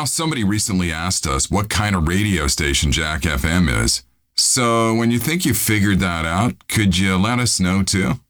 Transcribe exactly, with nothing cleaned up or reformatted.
Now, somebody recently asked us what kind of radio station Jack F M is. So when you think you figured that out, could you let us know too?